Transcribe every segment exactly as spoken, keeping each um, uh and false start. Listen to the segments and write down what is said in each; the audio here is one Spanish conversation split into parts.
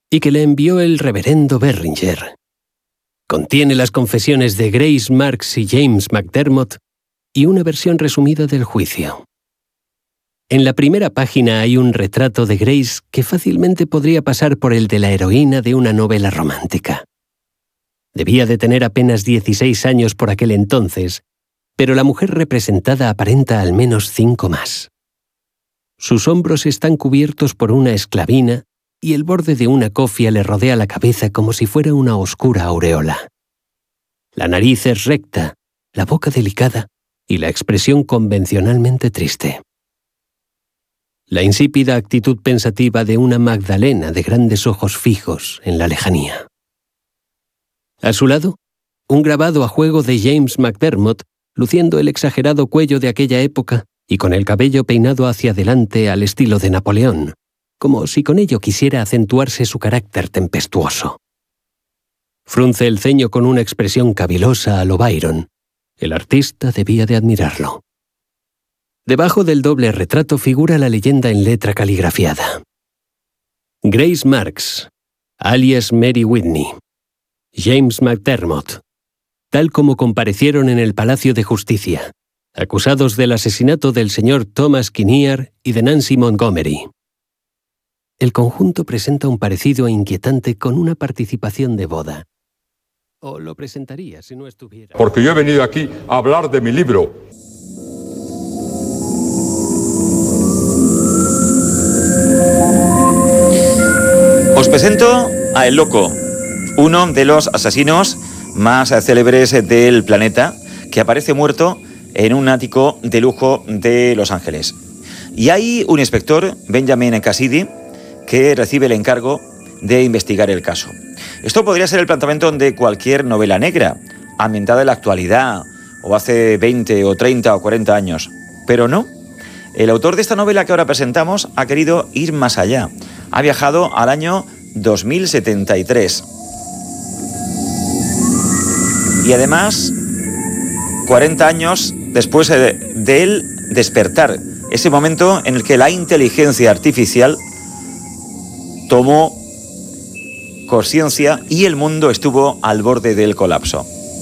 y que le envió el reverendo Berringer. Contiene las confesiones de Grace Marks y James McDermott y una versión resumida del juicio. En la primera página hay un retrato de Grace que fácilmente podría pasar por el de la heroína de una novela romántica. Debía de tener apenas dieciséis años por aquel entonces, pero la mujer representada aparenta al menos cinco más. Sus hombros están cubiertos por una esclavina y el borde de una cofia le rodea la cabeza como si fuera una oscura aureola. La nariz es recta, la boca delicada y la expresión convencionalmente triste. La insípida actitud pensativa de una Magdalena de grandes ojos fijos en la lejanía. A su lado, un grabado a juego de James McDermott, luciendo el exagerado cuello de aquella época y con el cabello peinado hacia adelante al estilo de Napoleón, como si con ello quisiera acentuarse su carácter tempestuoso. Frunce el ceño con una expresión cavilosa a lo Byron. El artista debía de admirarlo. Debajo del doble retrato figura la leyenda en letra caligrafiada. Grace Marks, alias Mary Whitney. James McDermott, tal como comparecieron en el Palacio de Justicia, acusados del asesinato del señor Thomas Kinnear y de Nancy Montgomery. El conjunto presenta un parecido inquietante con una participación de boda. O lo presentaría si no estuviera. Porque yo he venido aquí a hablar de mi libro. Os presento a El Loco, uno de los asesinos más célebres del planeta, que aparece muerto en un ático de lujo de Los Ángeles. Y hay un inspector, Benjamin Cassidy, que recibe el encargo de investigar el caso. Esto podría ser el planteamiento de cualquier novela negra, ambientada en la actualidad, o hace veinte o treinta o cuarenta años. Pero no. El autor de esta novela que ahora presentamos ha querido ir más allá. Ha viajado al año dos mil setenta y tres. Y además, cuarenta años después de, de él despertar, ese momento en el que la inteligencia artificial tomó conciencia y el mundo estuvo al borde del colapso.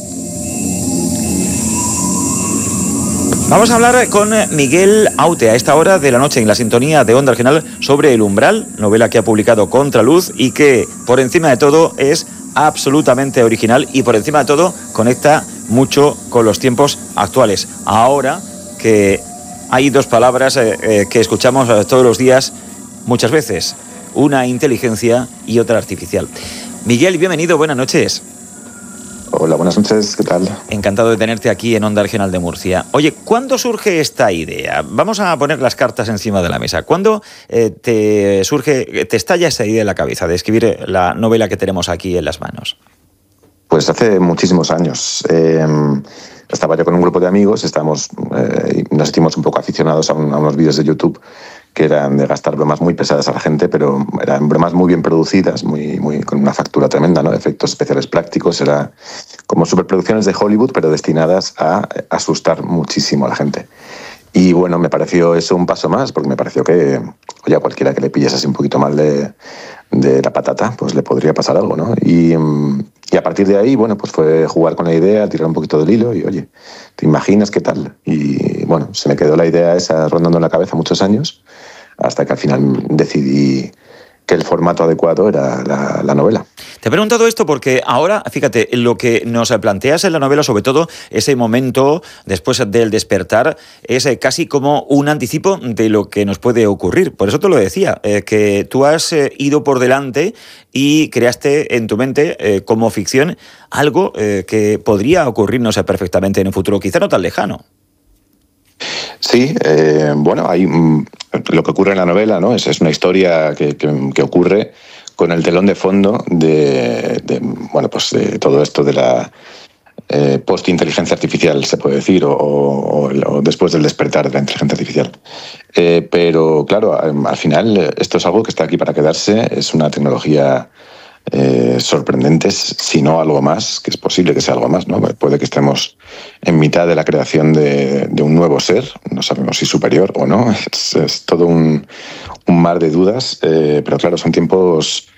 Vamos a hablar con Miguel Aute a esta hora de la noche en la sintonía de Onda Regional sobre El Umbral, novela que ha publicado Contraluz y que, por encima de todo, es absolutamente original y, por encima de todo, conecta mucho con los tiempos actuales. Ahora que hay dos palabras eh, eh, que escuchamos todos los días, muchas veces, una inteligencia y otra artificial. Miguel, bienvenido, buenas noches. Hola, buenas noches, ¿qué tal? Encantado de tenerte aquí en Onda Regional de Murcia. Oye, ¿cuándo surge esta idea? Vamos a poner las cartas encima de la mesa. ¿Cuándo eh, te surge, te estalla esa idea en la cabeza de escribir la novela que tenemos aquí en las manos? Pues hace muchísimos años. Eh, estaba yo con un grupo de amigos, estábamos, eh, nos sentimos un poco aficionados a, un, a unos vídeos de YouTube que eran de gastar bromas muy pesadas a la gente, pero eran bromas muy bien producidas, muy, muy, con una factura tremenda, ¿no? Efectos especiales prácticos, era como superproducciones de Hollywood, pero destinadas a asustar muchísimo a la gente. Y bueno, me pareció eso un paso más, porque me pareció que, oye, a cualquiera que le pilles así un poquito mal de, de la patata, pues le podría pasar algo, ¿no? Y, y a partir de ahí, bueno, pues fue jugar con la idea, tirar un poquito del hilo y, oye, ¿te imaginas qué tal? Y bueno, se me quedó la idea esa rondando en la cabeza muchos años, hasta que al final decidí que el formato adecuado era la, la novela. Te he preguntado esto porque ahora, fíjate, lo que nos planteas en la novela, sobre todo ese momento después del despertar, es casi como un anticipo de lo que nos puede ocurrir. Por eso te lo decía, eh, que tú has eh, ido por delante y creaste en tu mente, eh, como ficción, algo eh, que podría ocurrirnos perfectamente en un futuro, quizá no tan lejano. Sí, eh, bueno, hay mm, lo que ocurre en la novela, ¿no? Es, es una historia que, que, que ocurre con el telón de fondo de, de bueno, pues de todo esto de la eh, post-inteligencia artificial, se puede decir, o, o, o después del despertar de la inteligencia artificial. Eh, pero claro, al final esto es algo que está aquí para quedarse, es una tecnología Eh, sorprendentes, si no algo más, que es posible que sea algo más, ¿no? Puede que estemos en mitad de la creación de, de un nuevo ser, no sabemos si superior o no, es, es todo un, un mar de dudas, eh, pero claro, son tiempos